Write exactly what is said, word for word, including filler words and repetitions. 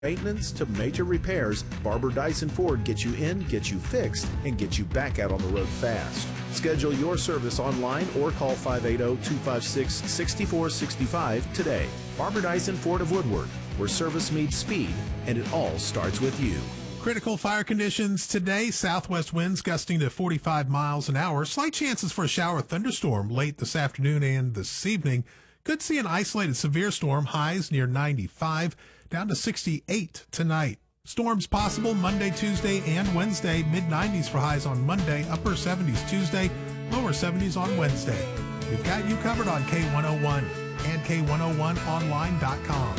maintenance to major repairs, Barber Dyson Ford gets you in, gets you fixed, and gets you back out on the road fast. Schedule your service online or call five eight zero, two five six, six four six five today. Barber Dyson Ford of Woodward, where service meets speed, and it all starts with you. Critical fire conditions today. Southwest winds gusting to forty-five miles an hour. Slight chances for a shower thunderstorm late this afternoon and this evening. Could see an isolated severe storm, highs near ninety-five, down to sixty-eight tonight. Storms possible Monday, Tuesday, and Wednesday. mid nineties for highs on Monday, upper seventies Tuesday, lower seventies on Wednesday. We've got you covered on K one oh one and K one oh one online dot com.